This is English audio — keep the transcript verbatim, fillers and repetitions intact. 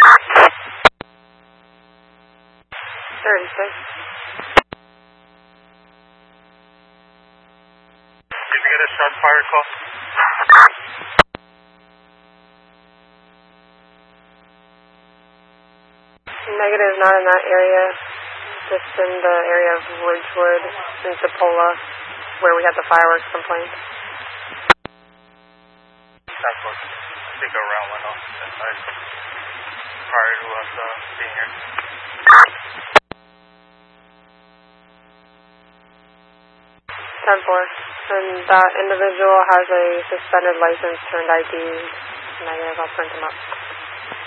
thirty-six. Did you get a shot fire call? Negative, not in that area. Just in the area of Ridgewood in Cipolla, where we had the fireworks complaint. That's what I think a round went off that side prior to us uh, being here. ten four. And that individual has a suspended license turned I D. Negative, I'll print him up.